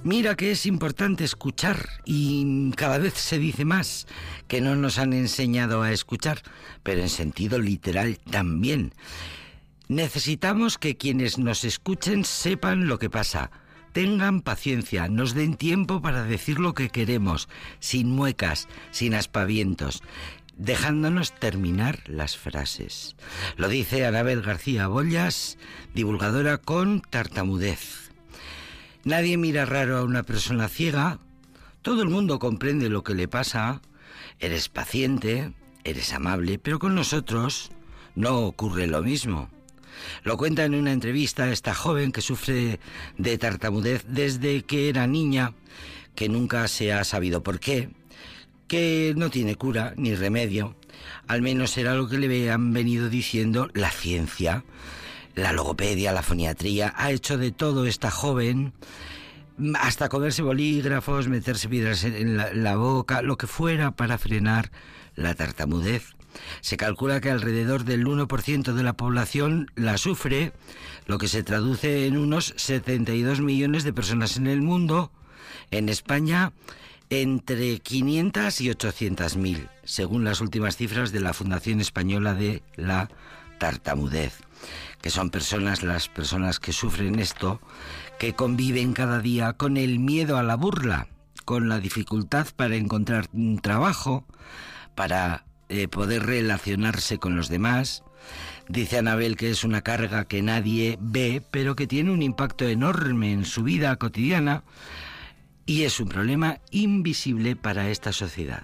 Mira que es importante escuchar y cada vez se dice más que no nos han enseñado a escuchar, pero en sentido literal también. Necesitamos que quienes nos escuchen sepan lo que pasa, tengan paciencia, nos den tiempo para decir lo que queremos, sin muecas, sin aspavientos, dejándonos terminar las frases. Lo dice Anabel García Bollas, divulgadora con tartamudez. Nadie mira raro a una persona ciega, todo el mundo comprende lo que le pasa, eres paciente, eres amable, pero con nosotros no ocurre lo mismo. Lo cuenta en una entrevista esta joven que sufre de tartamudez desde que era niña, que nunca se ha sabido por qué, que no tiene cura ni remedio, al menos era lo que le han venido diciendo la ciencia. La logopedia, la foniatría, ha hecho de todo esta joven, hasta comerse bolígrafos, meterse piedras en la boca, lo que fuera para frenar la tartamudez. Se calcula que alrededor del 1% de la población la sufre, lo que se traduce en unos 72 millones de personas en el mundo. En España, entre 500 y 800.000, según las últimas cifras de la Fundación Española de la Tartamudez, que son las personas que sufren esto, que conviven cada día con el miedo a la burla, con la dificultad para encontrar un trabajo, para poder relacionarse con los demás. Dice Anabel que es una carga que nadie ve, pero que tiene un impacto enorme en su vida cotidiana y es un problema invisible para esta sociedad.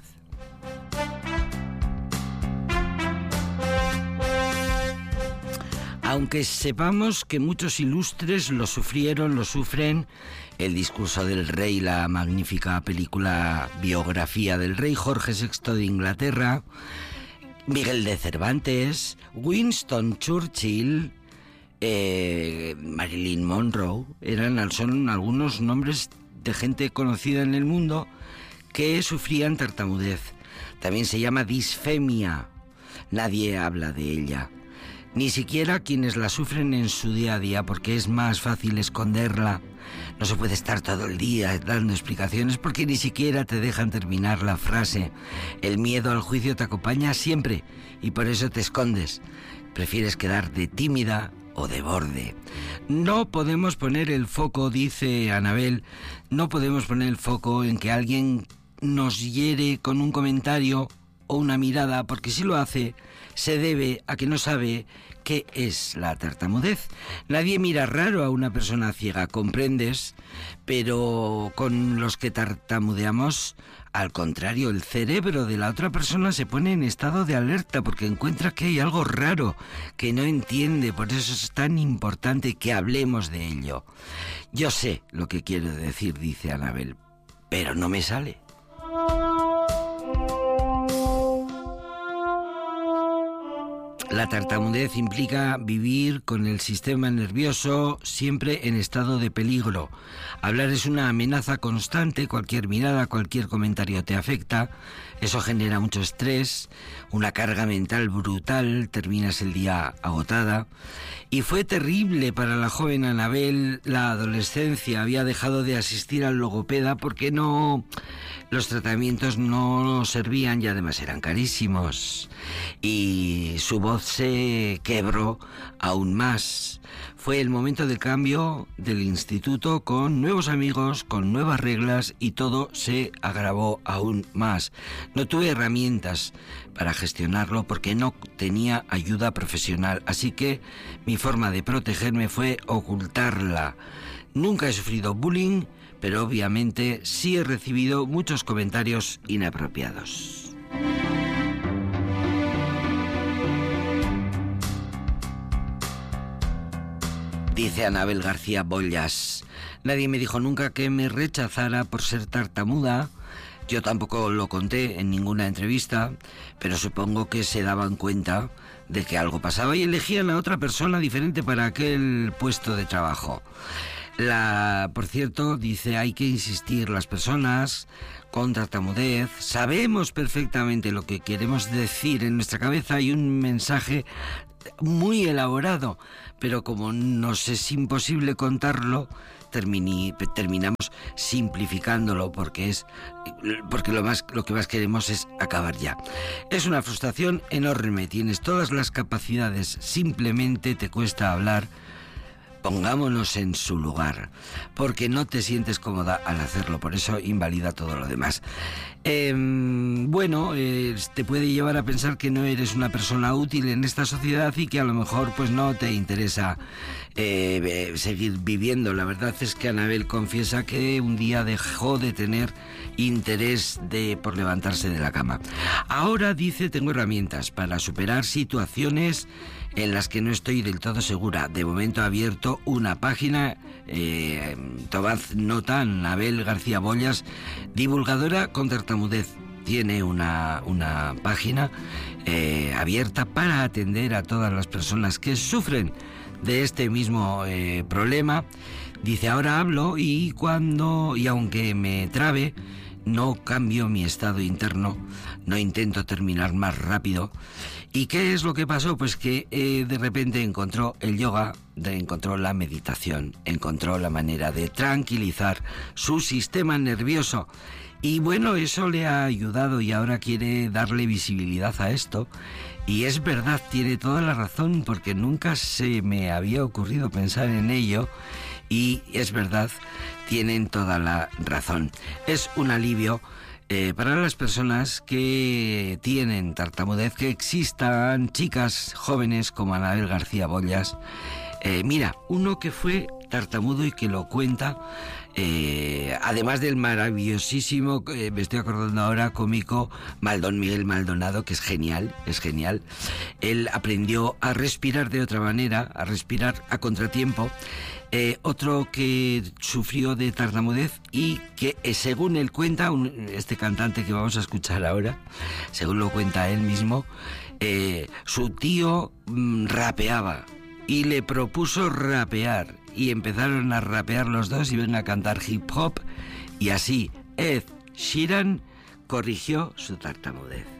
Aunque sepamos que muchos ilustres lo sufren, El discurso del rey, la magnífica película biografía del rey Jorge VI de Inglaterra, Miguel de Cervantes, Winston Churchill, Marilyn Monroe, son algunos nombres de gente conocida en el mundo que sufrían tartamudez. También se llama disfemia, nadie habla de ella. Ni siquiera quienes la sufren en su día a día, porque es más fácil esconderla. No se puede estar todo el día dando explicaciones porque ni siquiera te dejan terminar la frase. El miedo al juicio te acompaña siempre y por eso te escondes. Prefieres quedarte tímida o de borde. No podemos poner el foco, dice Anabel, no podemos poner el foco en que alguien nos hiere con un comentario o una mirada, porque si lo hace, se debe a que no sabe qué es la tartamudez. Nadie mira raro a una persona ciega, comprendes, pero con los que tartamudeamos, al contrario, el cerebro de la otra persona se pone en estado de alerta porque encuentra que hay algo raro, que no entiende, por eso es tan importante que hablemos de ello. Yo sé lo que quiero decir, dice Anabel, pero no me sale. La tartamudez implica vivir con el sistema nervioso siempre en estado de peligro. Hablar es una amenaza constante, cualquier mirada, cualquier comentario te afecta. Eso genera mucho estrés, una carga mental brutal, terminas el día agotada. Y fue terrible para la joven Anabel la adolescencia. Había dejado de asistir al logopeda porque los tratamientos no servían y además eran carísimos. Y su voz se quebró aún más. Fue el momento del cambio del instituto con nuevos amigos, con nuevas reglas y todo se agravó aún más. No tuve herramientas para gestionarlo porque no tenía ayuda profesional, así que mi forma de protegerme fue ocultarla. Nunca he sufrido bullying, pero obviamente sí he recibido muchos comentarios inapropiados. Dice Anabel García Bollas, nadie me dijo nunca que me rechazara por ser tartamuda. Yo tampoco lo conté en ninguna entrevista, pero supongo que se daban cuenta de que algo pasaba y elegían a otra persona diferente para aquel puesto de trabajo. Por cierto, dice, hay que insistir, las personas con tartamudez sabemos perfectamente lo que queremos decir. En nuestra cabeza hay un mensaje muy elaborado, pero como nos es imposible contarlo, terminamos simplificándolo porque lo que más queremos es acabar ya. Es una frustración enorme, tienes todas las capacidades, simplemente te cuesta hablar. Pongámonos en su lugar, porque no te sientes cómoda al hacerlo, por eso invalida todo lo demás. Te puede llevar a pensar que no eres una persona útil en esta sociedad y que a lo mejor pues no te interesa seguir viviendo. La verdad es que Anabel confiesa que un día dejó de tener interés por levantarse de la cama. Ahora, dice, tengo herramientas para superar situaciones en las que no estoy del todo segura. De momento ha abierto una página, tomad nota, Anabel García Bollas, divulgadora con tartamudez. Tiene una página abierta para atender a todas las personas que sufren de este mismo problema. Dice, ahora hablo y aunque me trabe, no cambio mi estado interno, no intento terminar más rápido. ¿Y qué es lo que pasó? Pues que de repente encontró el yoga, encontró la meditación, encontró la manera de tranquilizar su sistema nervioso. Y bueno, eso le ha ayudado y ahora quiere darle visibilidad a esto. Y es verdad, tiene toda la razón, porque nunca se me había ocurrido pensar en ello. Y es verdad, tienen toda la razón. Es un alivio para las personas que tienen tartamudez, que existan chicas jóvenes como Anabel García Bollas. Mira, uno que fue tartamudo y que lo cuenta, además del maravillosísimo, me estoy acordando ahora, cómico Miguel Maldonado, que es genial. Él aprendió a respirar de otra manera, a respirar a contratiempo. Otro que sufrió de tartamudez y que, según él cuenta, este cantante que vamos a escuchar ahora, según lo cuenta él mismo, su tío rapeaba y le propuso rapear y empezaron a rapear los dos y ven a cantar hip hop, y así Ed Sheeran corrigió su tartamudez.